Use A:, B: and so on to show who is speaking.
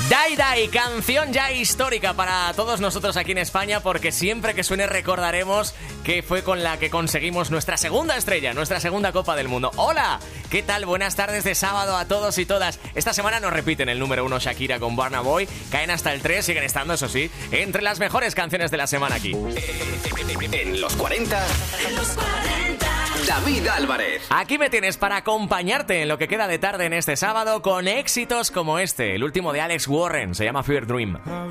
A: Dai Dai, canción ya histórica para todos nosotros aquí en España, porque siempre que suene recordaremos que fue con la que conseguimos nuestra segunda estrella, nuestra segunda Copa del Mundo. ¡Hola! ¿Qué tal? Buenas tardes de sábado a todos y todas. Esta semana nos repiten el número 1 Shakira con Burna Boy, caen hasta el 3, siguen estando, eso sí, entre las mejores canciones de la semana aquí.
B: En los 40, David Álvarez.
A: Aquí me tienes para acompañarte en lo que queda de tarde en este sábado con éxitos como este, el último de Alex Warren, se llama Fever Dream.